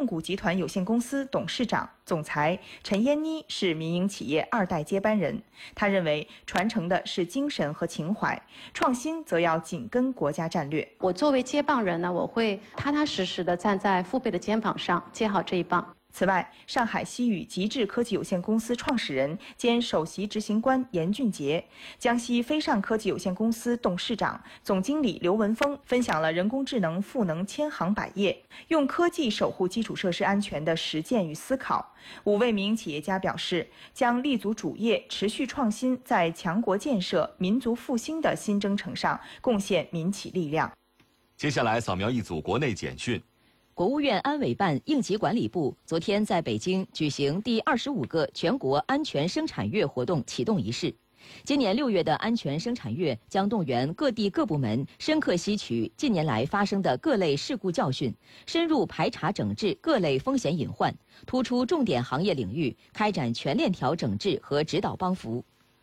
控股集团有限公司董事长、总裁陈燕妮是民营企业2代接班人。他认为，传承的是精神和情怀，创新则要紧跟国家战略。 我作为接棒人呢，我会踏踏实实地站在父辈的肩膀上，接好这一棒。 此外，上海西宇极致科技有限公司创始人兼首席执行官严俊杰，江西飞尚科技有限公司董事长、总经理刘文峰分享了人工智能赋能千行百业，用科技守护基础设施安全的实践与思考。5位民营企业家表示，将立足主业，持续创新，在强国建设、民族复兴的新征程上贡献民企力量。 接下来扫描一组国内简讯。 国务院安委办应急管理部昨天在北京举行第25个全国安全生产月活动启动仪式。今年6月的安全生产月将动员各地各部门深刻吸取近年来发生的各类事故教训，深入排查整治各类风险隐患，突出重点行业领域，开展全链条整治和指导帮扶。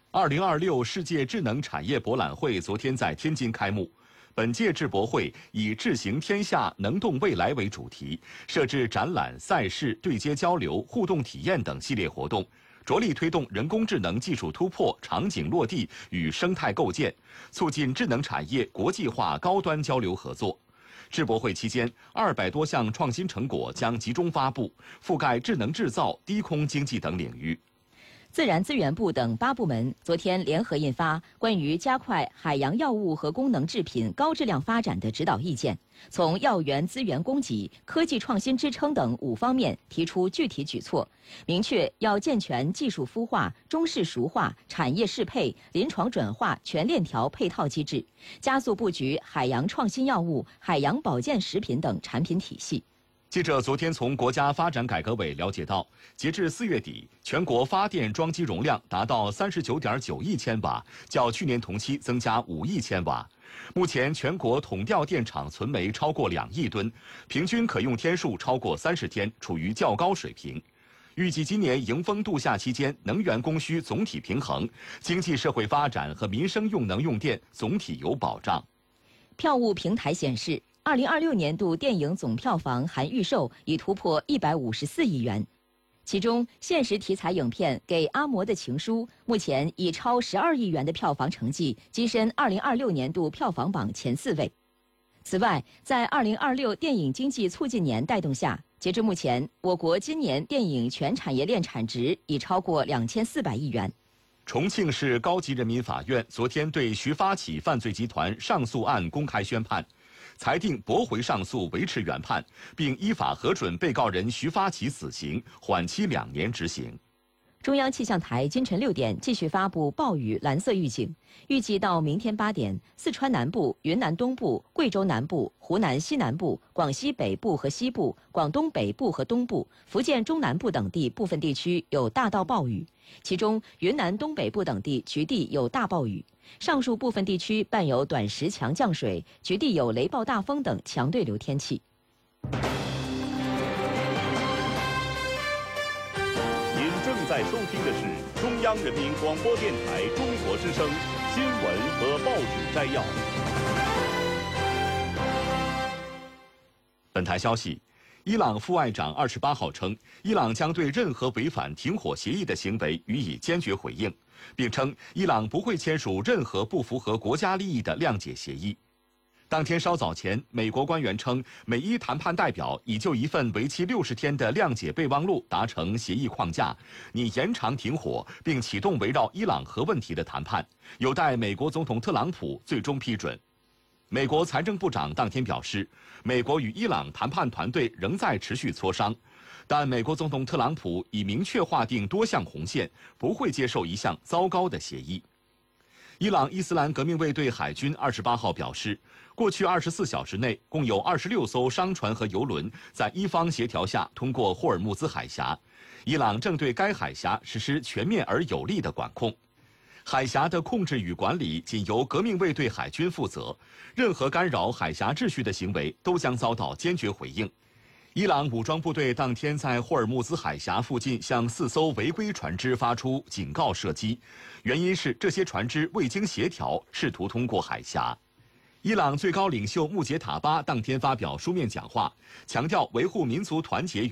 2026世界智能产业博览会昨天在天津开幕。本届智博会以"智行天下，能动未来"为主题，设置展览、赛事、对接交流、互动体验等系列活动，着力推动人工智能技术突破、场景落地与生态构建，促进智能产业国际化高端交流合作。智博会期间，200多项创新成果将集中发布，覆盖智能制造、低空经济等领域。 自然资源部等8部门昨天联合印发关于加快海洋药物和功能制品高质量发展的指导意见，从药源资源供给、科技创新支撑等5方面提出具体举措，明确要健全技术孵化、中式熟化、产业适配、临床转化全链条配套机制，加速布局海洋创新药物、海洋保健食品等产品体系。 记者昨天从国家发展改革委了解到，截至4月底，全国发电装机容量达到39.9亿千瓦，较去年同期增加5亿千瓦。目前全国统调电厂存煤超过2亿吨，平均可用天数超过30天，处于较高水平。预计今年迎峰度夏期间，能源供需总体平衡，经济社会发展和民生用能用电总体有保障。 票务平台显示，2026年度电影总票房含预售已突破154亿元，其中现实题材影片《给阿嬷的情书》目前以超12亿元的票房成绩跻身2026年度票房榜前4位。此外，在2026电影经济促进年带动下，截至目前，我国今年电影全产业链产值已超过2400亿元。 重庆市高级人民法院昨天对徐发起犯罪集团上诉案公开宣判，裁定驳回上诉，维持原判，并依法核准被告人徐发起死刑，缓期2年执行。 中央气象台今晨6点继续发布暴雨蓝色预警，预计到明天8点，四川南部、云南东部、贵州南部、湖南西南部、广西北部和西部、广东北部和东部、福建中南部等地部分地区有大到暴雨，其中云南东北部等地局地有大暴雨，上述部分地区伴有短时强降水，局地有雷暴大风等强对流天气。 正在收听的是中央人民广播电台中国之声新闻和报纸摘要。 本台消息，伊朗副外长28号称，伊朗将对任何违反停火协议的行为予以坚决回应，并称伊朗不会签署任何不符合国家利益的谅解协议。当天稍早前，美国官员称，美伊谈判代表已就一份为期60天的谅解备忘录达成协议框架，拟延长停火，并启动围绕伊朗核问题的谈判，有待美国总统特朗普最终批准。美国财政部长当天表示，美国与伊朗谈判团队仍在持续磋商，但美国总统特朗普已明确划定多项红线，不会接受一项糟糕的协议。伊朗伊斯兰革命卫队海军28号表示，过去24小时内，共有26艘商船和油轮在伊方协调下通过霍尔木兹海峡。伊朗正对该海峡实施全面而有力的管控。海峡的控制与管理仅由革命卫队海军负责，任何干扰海峡秩序的行为都将遭到坚决回应。伊朗武装部队当天在霍尔木兹海峡附近向4艘违规船只发出警告射击，原因是这些船只未经协调试图通过海峡。伊朗最高领袖穆杰塔巴当天发表书面讲话，强调维护民族团结